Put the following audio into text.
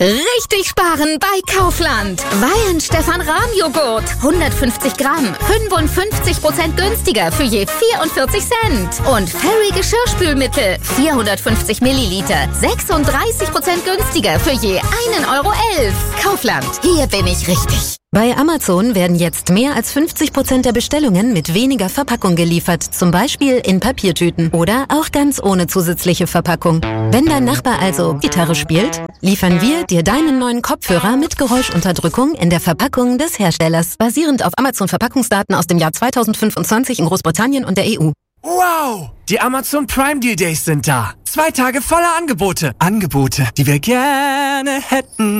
Richtig sparen bei Kaufland. Weihen Stefan Rahm Joghurt. 150 Gramm. 55% günstiger für je 44 Cent. Und Fairy Geschirrspülmittel. 450 Milliliter. 36% günstiger für je 1,11 Euro. Kaufland. Hier bin ich richtig. Bei Amazon werden jetzt mehr als 50% der Bestellungen mit weniger Verpackung geliefert. Zum Beispiel in Papiertüten oder auch ganz ohne zusätzliche Verpackung. Wenn dein Nachbar also Gitarre spielt, liefern wir dir deinen neuen Kopfhörer mit Geräuschunterdrückung in der Verpackung des Herstellers. Basierend auf Amazon-Verpackungsdaten aus dem Jahr 2025 in Großbritannien und der EU. Wow! Die Amazon Prime Deal Days sind da. 2 Tage voller Angebote. Angebote, die wir gerne hätten.